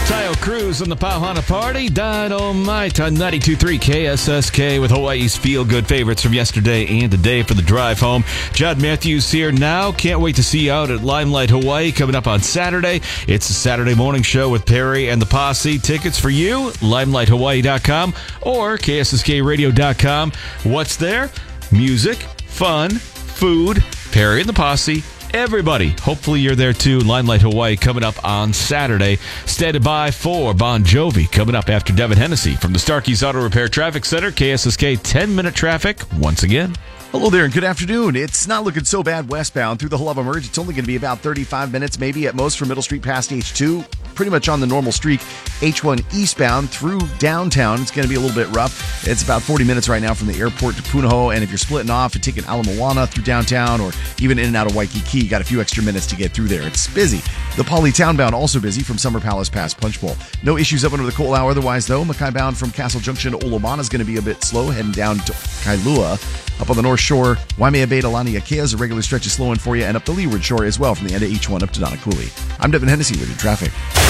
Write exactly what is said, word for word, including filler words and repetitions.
Tayo Cruz and the Pauhana Party. Dynamite on ninety-two point three K S S K with Hawaii's feel-good favorites from yesterday and today for the drive home. Judd Matthews here now. Can't wait to see you out at Limelight Hawaii coming up on Saturday. It's a Saturday morning show with Perry and the Posse. Tickets for you, limelight hawaii dot com or K S S K radio dot com. What's there? Music, fun, food, Perry and the Posse. Everybody, hopefully you're there too. Limelight Hawaii coming up on Saturday. Standing by for Bon Jovi coming up after Devin Hennessy from the Starkey's Auto Repair Traffic Center. K S S K ten-minute traffic once again. Hello there and good afternoon. It's not looking so bad westbound through the Haluva Merge. It's only going to be about thirty-five minutes, maybe at most, from Middle Street past H two. Pretty much on the normal streak. H one eastbound through downtown. It's going to be a little bit rough. It's about forty minutes right now from the airport to Punahou. And if you're splitting off and taking Ala Moana through downtown or even in and out of Waikiki, you got a few extra minutes to get through there. It's busy. The Poly townbound also busy from Summer Palace past Punch Bowl. No issues up under the coal hour otherwise, though. Mackay bound from Castle Junction to Olomana is going to be a bit slow, heading down to Kailua. Up on the North Shore, Waimea Bay to Laniakea is a regular stretch of slowing for you, and up the Leeward Shore as well from the end of H one up to Donakuli. I'm Devin Hennessy with your traffic.